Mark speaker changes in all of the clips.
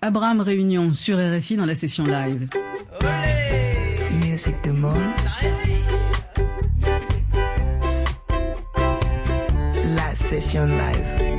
Speaker 1: Abraham Réunion sur RFI dans la session live.
Speaker 2: Musique du monde. La session live.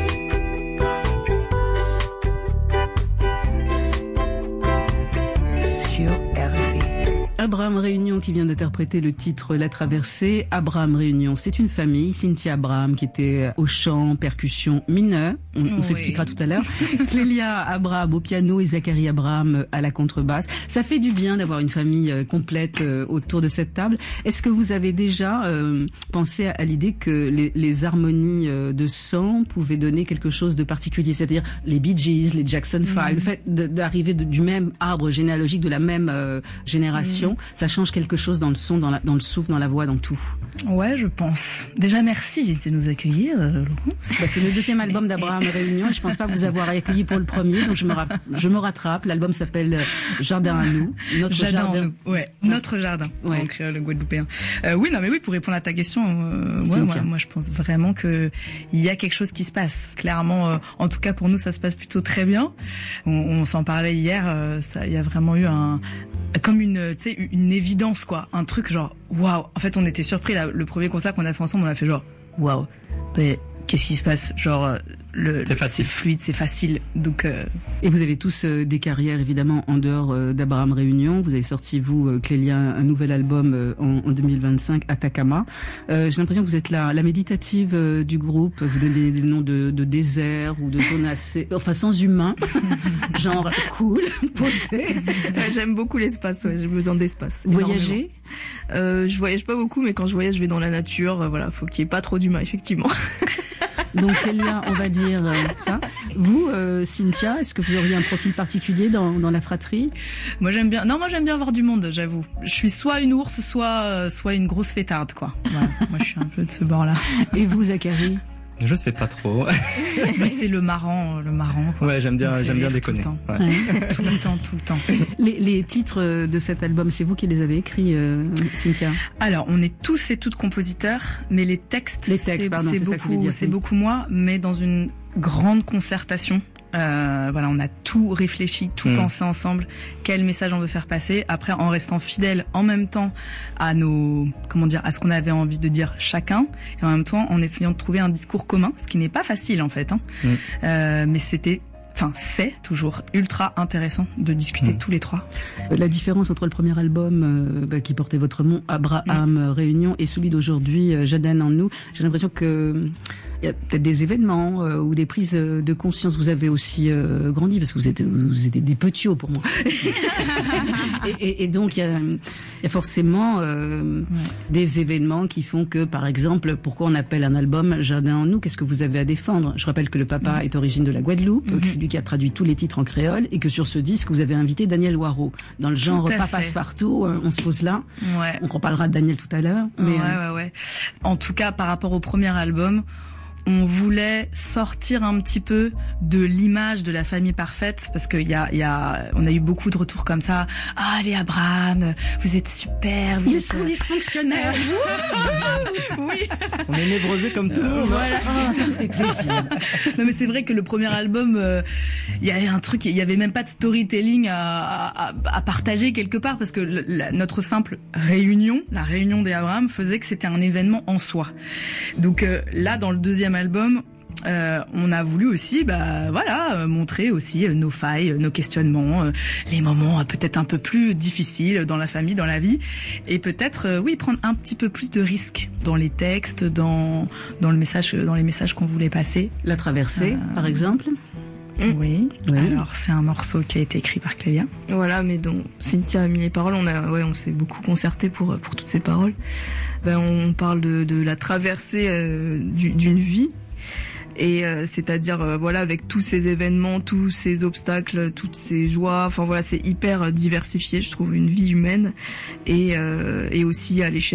Speaker 2: Sur RFI.
Speaker 1: Abraham Réunion qui vient d'interpréter le titre La Traversée. Abraham Réunion, c'est une famille. Cynthia Abraham qui était au chant, percussion, mineur. On s'expliquera tout à l'heure. Clélia Abraham au piano et Zachary Abraham à la contrebasse. Ça fait du bien d'avoir une famille complète autour de cette table. Est-ce que vous avez déjà pensé à l'idée que les harmonies de chant pouvaient donner quelque chose de particulier? C'est-à-dire les Bee Gees, les Jackson 5, le fait d'arriver du même arbre généalogique, de la même génération, ça change quelque chose dans le son, dans le souffle, dans la voix, dans tout.
Speaker 3: Ouais, je pense. Déjà, merci de nous accueillir, Laurence.
Speaker 1: C'est le deuxième album d'Abraham Réunion et je pense pas vous avoir accueilli pour le premier, donc je me rattrape. L'album s'appelle Jardin à nous. Notre jardin.
Speaker 3: Notre jardin, en créole guadeloupéen. Oui, pour répondre à ta question, moi, je pense vraiment que il y a quelque chose qui se passe. Clairement, en tout cas pour nous, ça se passe plutôt très bien. On s'en parlait hier, il y a vraiment eu comme une évidence, quoi. Un truc genre, waouh. En fait, on était surpris, là, le premier concert qu'on a fait ensemble, on a fait genre, waouh. Mais qu'est-ce qui se passe? Genre, c'est fluide, c'est facile. Donc,
Speaker 1: Et vous avez tous des carrières, évidemment, en dehors d'Abraham Réunion. Vous avez sorti, vous, Clélia, un nouvel album en 2025, Atacama. J'ai l'impression que vous êtes la méditative du groupe. Vous donnez des noms de désert ou de zones assez, enfin, sans humain. Genre, cool, posé.
Speaker 3: J'aime beaucoup l'espace, j'ai besoin d'espace.
Speaker 1: Voyager?
Speaker 3: Je voyage pas beaucoup, mais quand je voyage, je vais dans la nature. Voilà, faut qu'il y ait pas trop d'humains, effectivement.
Speaker 1: Donc Clélia, on va dire ça. Vous, Cynthia, est-ce que vous auriez un profil particulier dans la fratrie?
Speaker 3: Moi j'aime bien avoir du monde, j'avoue. Je suis soit une ours, soit une grosse fêtarde, quoi. Voilà. Moi je suis un peu de ce bord-là.
Speaker 1: Et vous, Zachary?
Speaker 4: Je sais pas trop.
Speaker 3: Lui c'est le marrant. Quoi.
Speaker 4: Ouais, j'aime bien déconner.
Speaker 3: Tout le temps.
Speaker 1: Les titres de cet album, c'est vous qui les avez écrits, Cynthia?
Speaker 3: Alors, on est tous et toutes compositeurs, mais les textes, c'est beaucoup moi, mais dans une grande concertation. On a tout réfléchi, tout pensé ensemble, quel message on veut faire passer, après en restant fidèle en même temps à à ce qu'on avait envie de dire chacun, et en même temps en essayant de trouver un discours commun, ce qui n'est pas facile en fait, mais c'est toujours ultra intéressant de discuter tous les trois.
Speaker 1: La différence entre le premier album qui portait votre nom, Abraham Réunion, et celui d'aujourd'hui, Jardin en nous, j'ai l'impression que il y a peut-être des événements ou des prises de conscience. Vous avez aussi grandi parce que vous étiez des petits pour moi. et donc il y a forcément des événements qui font que, par exemple, pourquoi on appelle un album Jardin en nous? Qu'est-ce que vous avez à défendre? Je rappelle que le papa est origine de la Guadeloupe, que c'est lui qui a traduit tous les titres en créole, et que sur ce disque vous avez invité Daniel Waro dans le genre Pas passe-partout. On se pose là. Ouais. On reparlera de Daniel tout à l'heure. Mais
Speaker 3: ouais. En tout cas, par rapport au premier album, on voulait sortir un petit peu de l'image de la famille parfaite, parce que on a eu beaucoup de retours comme ça. Ah, les Abraham, vous êtes super.
Speaker 1: Ils sont dysfonctionnaires.
Speaker 3: Oui.
Speaker 4: On est névrosés comme tout le monde.
Speaker 3: Voilà.
Speaker 1: Ça me fait plaisir.
Speaker 3: Non, mais c'est vrai que le premier album, il y avait un truc, il y avait même pas de storytelling à partager quelque part, parce que notre simple réunion, la réunion des Abraham, faisait que c'était un événement en soi. Donc là, dans le deuxième album, on a voulu aussi, montrer aussi nos failles, nos questionnements, les moments peut-être un peu plus difficiles dans la famille, dans la vie, et peut-être, prendre un petit peu plus de risques dans les textes, dans les messages qu'on voulait passer.
Speaker 1: La traversée, par exemple.
Speaker 3: Oui. Alors c'est un morceau qui a été écrit par Clélia. Voilà, mais dont Cynthia a mis les paroles. On s'est beaucoup concerté pour toutes ces paroles. On parle de la traversée d'une vie. Et c'est-à-dire avec tous ces événements, tous ces obstacles, toutes ces joies, c'est hyper diversifié, je trouve, une vie humaine, et aussi à l'échelle